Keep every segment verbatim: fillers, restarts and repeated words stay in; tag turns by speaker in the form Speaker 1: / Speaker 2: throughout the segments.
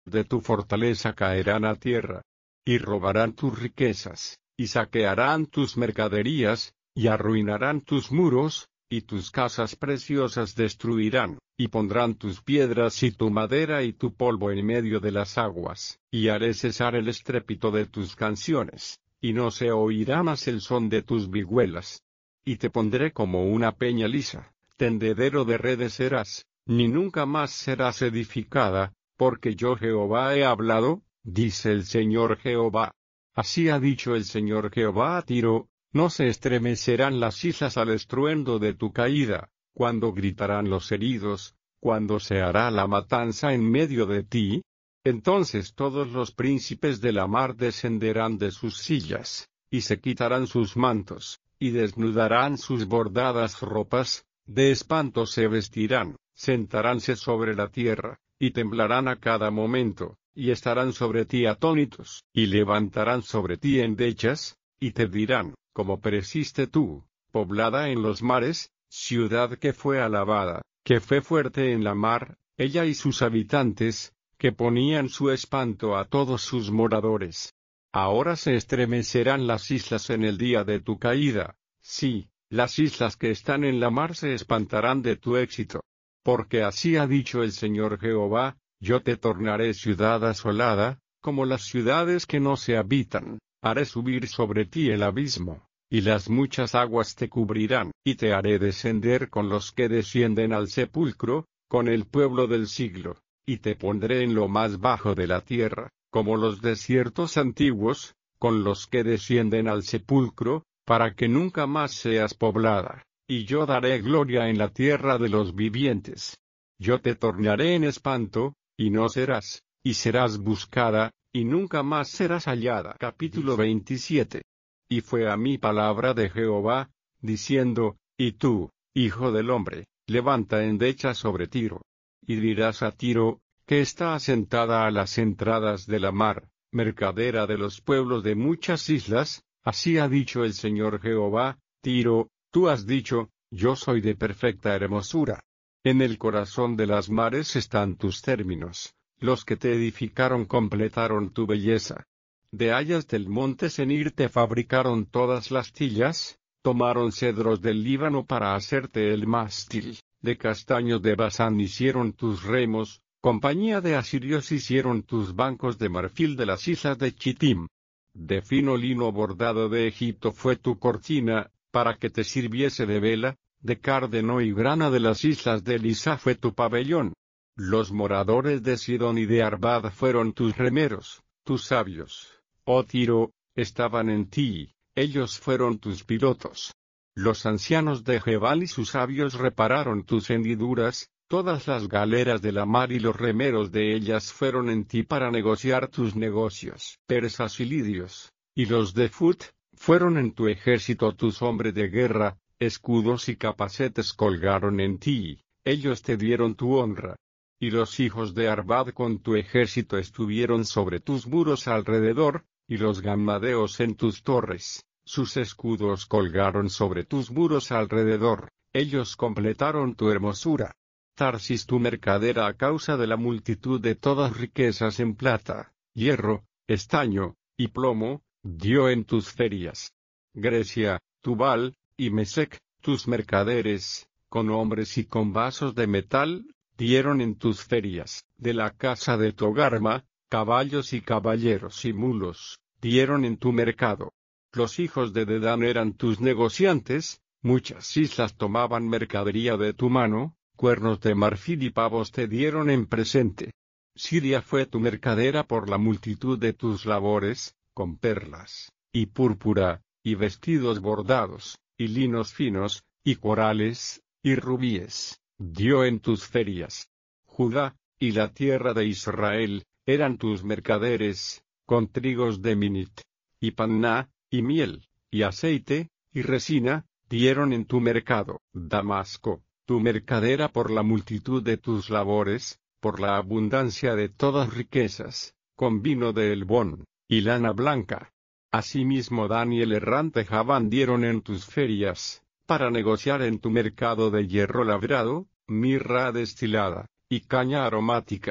Speaker 1: de tu fortaleza caerán a tierra, y robarán tus riquezas, y saquearán tus mercaderías, y arruinarán tus muros, y tus casas preciosas destruirán, y pondrán tus piedras y tu madera y tu polvo en medio de las aguas, y haré cesar el estrépito de tus canciones, y no se oirá más el son de tus vihuelas. Y te pondré como una peña lisa, tendedero de redes serás, ni nunca más serás edificada, porque yo Jehová he hablado, dice el Señor Jehová. Así ha dicho el Señor Jehová a Tiro: no se estremecerán las islas al estruendo de tu caída, cuando gritarán los heridos, cuando se hará la matanza en medio de ti. Entonces todos los príncipes de la mar descenderán de sus sillas, y se quitarán sus mantos, y desnudarán sus bordadas ropas, de espanto se vestirán, sentaránse sobre la tierra, y temblarán a cada momento, y estarán sobre ti atónitos, y levantarán sobre ti endechas, y te dirán: ¿cómo pereciste tú, poblada en los mares, ciudad que fue alabada, que fue fuerte en la mar, ella y sus habitantes, que ponían su espanto a todos sus moradores? Ahora se estremecerán las islas en el día de tu caída, sí, las islas que están en la mar se espantarán de tu éxito. Porque así ha dicho el Señor Jehová: yo te tornaré ciudad asolada, como las ciudades que no se habitan, haré subir sobre ti el abismo, y las muchas aguas te cubrirán, y te haré descender con los que descienden al sepulcro, con el pueblo del siglo, y te pondré en lo más bajo de la tierra, como los desiertos antiguos, con los que descienden al sepulcro, para que nunca más seas poblada, y yo daré gloria en la tierra de los vivientes. Yo te tornaré en espanto, y no serás, y serás buscada, y nunca más serás hallada. Capítulo veintisiete. Y fue a mí palabra de Jehová, diciendo: y tú, hijo del hombre, levanta endecha sobre Tiro. Y dirás a Tiro, que está asentada a las entradas de la mar, mercadera de los pueblos de muchas islas: así ha dicho el Señor Jehová: Tiro, tú has dicho: yo soy de perfecta hermosura. En el corazón de las mares están tus términos, los que te edificaron completaron tu belleza. De hayas del monte Senir te fabricaron todas las tillas, tomaron cedros del Líbano para hacerte el mástil, de castaños de Basán hicieron tus remos, compañía de asirios hicieron tus bancos de marfil de las islas de Chittim. De fino lino bordado de Egipto fue tu cortina, para que te sirviese de vela, de cárdeno y grana de las islas de Elisá fue tu pabellón. Los moradores de Sidón y de Arbad fueron tus remeros, tus sabios, oh Tiro, estaban en ti, ellos fueron tus pilotos. Los ancianos de Gebal y sus sabios repararon tus hendiduras, todas las galeras de la mar y los remeros de ellas fueron en ti para negociar tus negocios. Persas y lidios, y los de Fut, fueron en tu ejército tus hombres de guerra, escudos y capacetes colgaron en ti, ellos te dieron tu honra. Y los hijos de Arbad con tu ejército estuvieron sobre tus muros alrededor, y los gammadeos en tus torres, sus escudos colgaron sobre tus muros alrededor, ellos completaron tu hermosura. Tarsis tu mercadera a causa de la multitud de todas riquezas en plata, hierro, estaño, y plomo, dio en tus ferias. Grecia, Tubal, y Mesec, tus mercaderes, con hombres y con vasos de metal, dieron en tus ferias. De la casa de Togarma, caballos y caballeros y mulos, dieron en tu mercado. Los hijos de Dedán eran tus negociantes, muchas islas tomaban mercadería de tu mano, cuernos de marfil y pavos te dieron en presente. Siria fue tu mercadera por la multitud de tus labores, con perlas, y púrpura, y vestidos bordados, y linos finos, y corales, y rubíes, dio en tus ferias. Judá, y la tierra de Israel, eran tus mercaderes, con trigos de Minit, y panná, y miel, y aceite, y resina, dieron en tu mercado. Damasco, tu mercadera por la multitud de tus labores, por la abundancia de todas riquezas, con vino de Helbón, y lana blanca. Asimismo Dan y el errante Javán dieron en tus ferias, para negociar en tu mercado de hierro labrado, mirra destilada, y caña aromática.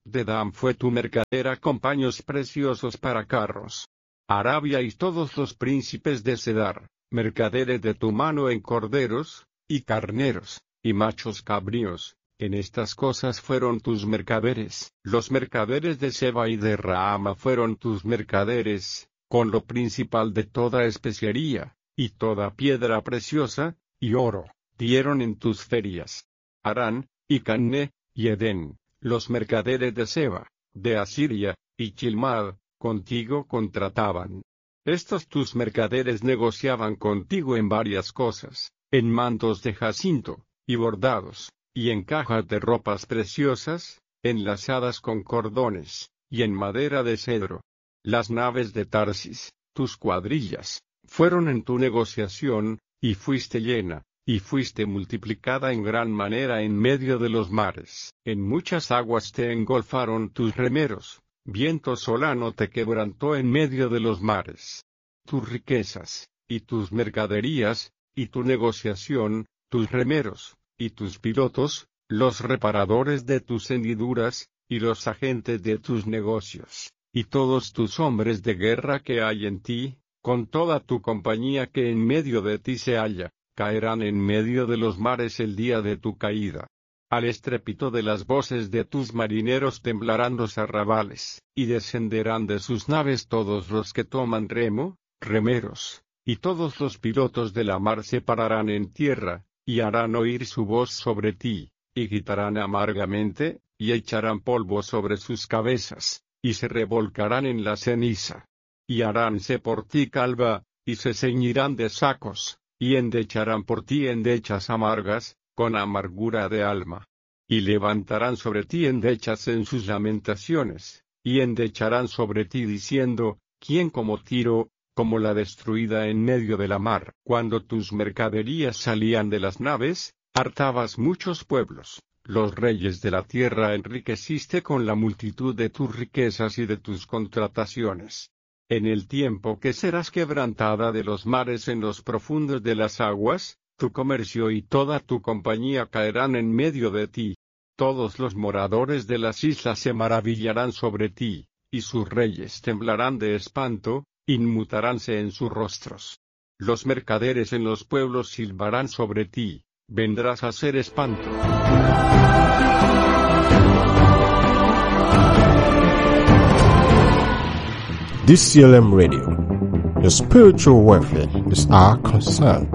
Speaker 1: Dedán fue tu mercadera con paños preciosos para carros. Arabia y todos los príncipes de Cedar, mercaderes de tu mano en corderos, y carneros, y machos cabríos, en estas cosas fueron tus mercaderes. Los mercaderes de Seba y de Raama fueron tus mercaderes, con lo principal de toda especiería, y toda piedra preciosa, y oro, dieron en tus ferias. Harán, y Canné, y Edén, los mercaderes de Seba, de Asiria, y Chilmad, contigo contrataban. Estos tus mercaderes negociaban contigo en varias cosas, en mantos de jacinto, y bordados, y en cajas de ropas preciosas, enlazadas con cordones, y en madera de cedro. Las naves de Tarsis, tus cuadrillas, fueron en tu negociación, y fuiste llena, y fuiste multiplicada en gran manera en medio de los mares. En muchas aguas te engolfaron tus remeros, viento solano te quebrantó en medio de los mares. Tus riquezas, y tus mercaderías, y tu negociación, tus remeros, y tus pilotos, los reparadores de tus hendiduras, y los agentes de tus negocios, y todos tus hombres de guerra que hay en ti, con toda tu compañía que en medio de ti se halla, caerán en medio de los mares el día de tu caída. Al estrépito de las voces de tus marineros temblarán los arrabales, y descenderán de sus naves todos los que toman remo, remeros, y todos los pilotos de la mar se pararán en tierra, y harán oír su voz sobre ti, y gritarán amargamente, y echarán polvo sobre sus cabezas, y se revolcarán en la ceniza. Y haránse por ti calva, y se ceñirán de sacos, y endecharán por ti endechas amargas, con amargura de alma. Y levantarán sobre ti endechas en sus lamentaciones, y endecharán sobre ti diciendo, ¿quién como Tiro, como la destruida en medio de la mar? Cuando tus mercaderías salían de las naves, hartabas muchos pueblos, los reyes de la tierra enriqueciste con la multitud de tus riquezas y de tus contrataciones. En el tiempo que serás quebrantada de los mares en los profundos de las aguas, tu comercio y toda tu compañía caerán en medio de ti. Todos los moradores de las islas se maravillarán sobre ti, y sus reyes temblarán de espanto, inmutaránse en sus rostros. Los mercaderes en los pueblos silbarán sobre ti, vendrás a ser espanto.
Speaker 2: D C L M Radio. Your spiritual welfare is our concern.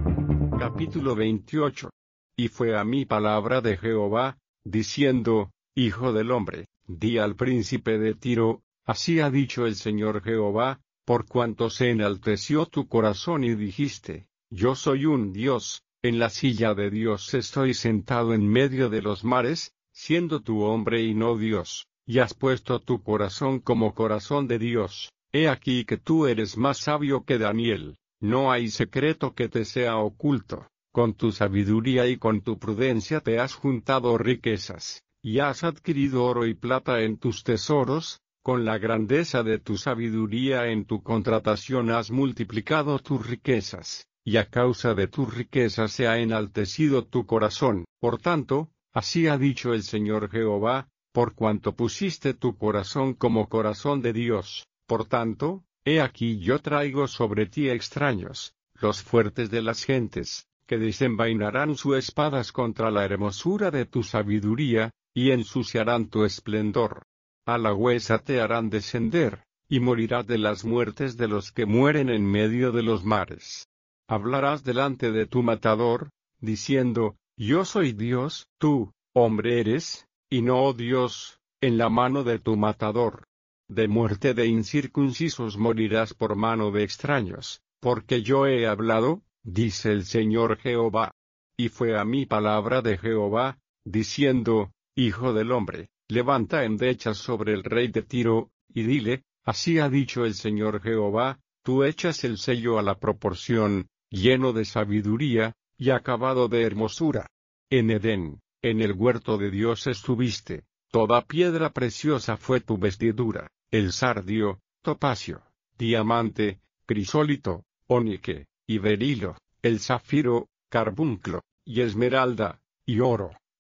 Speaker 1: Capítulo veintiocho. Y fue a mí palabra de Jehová, diciendo, Hijo del hombre, di al príncipe de Tiro, así ha dicho el Señor Jehová, por cuanto se enalteció tu corazón y dijiste, yo soy un Dios, en la silla de Dios estoy sentado en medio de los mares, siendo tu hombre y no Dios. Y has puesto tu corazón como corazón de Dios. He aquí que tú eres más sabio que Daniel, no hay secreto que te sea oculto. Con tu sabiduría y con tu prudencia te has juntado riquezas, y has adquirido oro y plata en tus tesoros, con la grandeza de tu sabiduría en tu contratación has multiplicado tus riquezas, y a causa de tus riquezas se ha enaltecido tu corazón. Por tanto, así ha dicho el Señor Jehová, por cuanto pusiste tu corazón como corazón de Dios, por tanto, he aquí yo traigo sobre ti extraños, los fuertes de las gentes, que desenvainarán sus espadas contra la hermosura de tu sabiduría, y ensuciarán tu esplendor. A la huesa te harán descender, y morirás de las muertes de los que mueren en medio de los mares. Hablarás delante de tu matador, diciendo, yo soy Dios, tú, hombre eres, y no Dios, en la mano de tu matador. De muerte de incircuncisos morirás por mano de extraños, porque yo he hablado, dice el Señor Jehová. Y fue a mí palabra de Jehová, diciendo, Hijo del hombre, levanta endechas sobre el rey de Tiro, y dile, así ha dicho el Señor Jehová, tú echas el sello a la proporción, lleno de sabiduría, y acabado de hermosura. En Edén, en el huerto de Dios estuviste, toda piedra preciosa fue tu vestidura, el sardio, topacio, diamante, crisólito, ónice, y berilo, el zafiro, carbunclo, y esmeralda, y oro,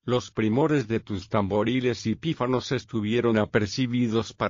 Speaker 1: Los primores de tus tamboriles y pífanos estuvieron apercibidos para